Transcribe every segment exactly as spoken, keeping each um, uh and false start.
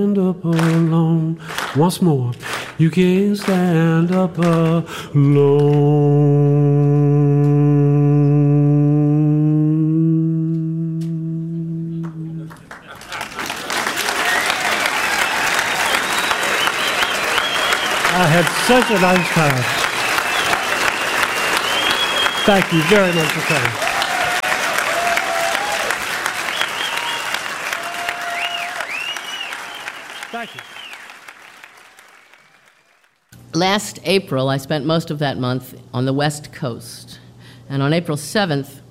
Stand up alone. Once more. You can't stand up alone. I had such a nice time. Thank you very much for coming. Thank you. Last April, I spent most of that month on the West Coast. And on April seventh,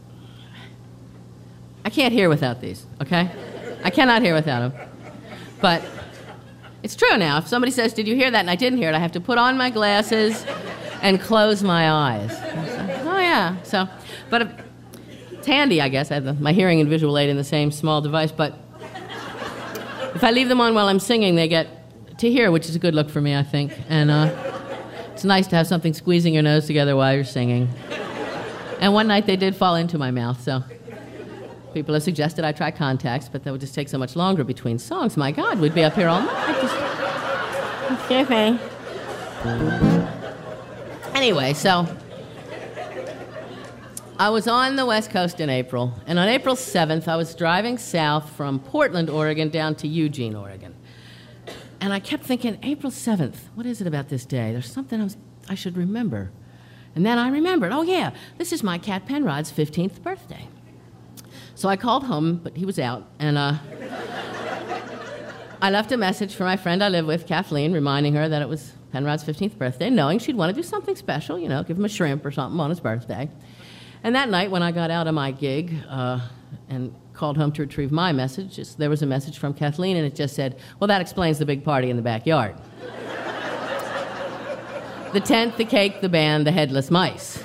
I can't hear without these, okay? I cannot hear without them. But it's true now. If somebody says, did you hear that? And I didn't hear it, I have to put on my glasses and close my eyes. So, oh, yeah. So, but it's handy, I guess. I have the, my hearing and visual aid in the same small device. But if I leave them on while I'm singing, they get to hear, which is a good look for me, I think. And uh, it's nice to have something squeezing your nose together while you're singing. And one night they did fall into my mouth, so people have suggested I try contacts, but that would just take so much longer between songs. My God, we'd be up here all night. Just... Excuse me. Anyway, so I was on the West Coast in April, and on April seventh, I was driving south from Portland, Oregon, down to Eugene, Oregon. And I kept thinking, April seventh, what is it about this day? There's something I, was, I should remember. And then I remembered, oh yeah, this is my cat Penrod's fifteenth birthday. So I called home, but he was out, and uh, I left a message for my friend I live with, Kathleen, reminding her that it was Penrod's fifteenth birthday, knowing she'd want to do something special, you know, give him a shrimp or something on his birthday. And that night, when I got out of my gig uh, and called home to retrieve my message, just, there was a message from Kathleen, and it just said, well, that explains the big party in the backyard. The tent, the cake, the band, the headless mice.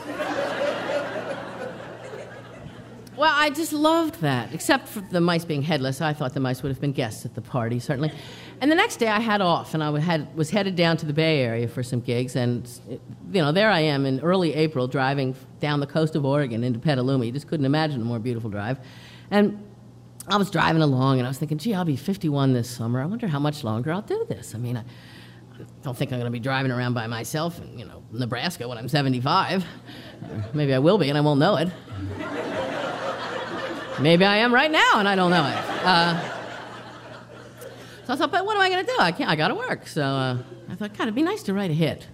Well, I just loved that, except for the mice being headless. I thought the mice would have been guests at the party, certainly. And the next day I had off, and I had, was headed down to the Bay Area for some gigs, and, you know, there I am in early April driving down the coast of Oregon into Petaluma. You just couldn't imagine a more beautiful drive. And I was driving along, and I was thinking, gee, I'll be fifty-one this summer. I wonder how much longer I'll do this. I mean, I don't think I'm going to be driving around by myself in, you know, Nebraska when I'm seventy-five. Or maybe I will be, and I won't know it. Maybe I am right now, and I don't know it. Uh, so I thought, but what am I going to do? I can't. I got to work. So uh, I thought, God, it'd be nice to write a hit.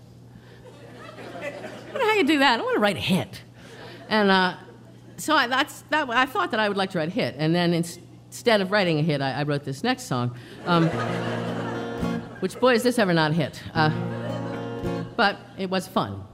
I wonder how you do that. I want to write a hit. And uh, so I, that's that. I thought that I would like to write a hit, and then in, instead of writing a hit, I, I wrote this next song. Um, which, boy, is this ever not hit. Uh, but it was fun.